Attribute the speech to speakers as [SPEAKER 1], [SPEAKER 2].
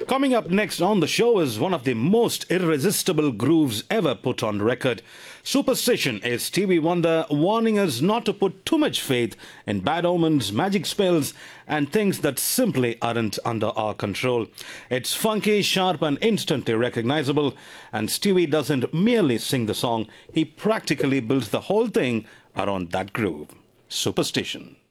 [SPEAKER 1] Coming up next on the show is one of the most irresistible grooves ever put on record. Superstition is Stevie Wonder warning us not to put too much faith in bad omens, magic spells, and things that simply aren't under our control. It's funky, sharp, and instantly recognizable. And Stevie doesn't merely sing the song, he practically builds the whole thing around that groove. Superstition.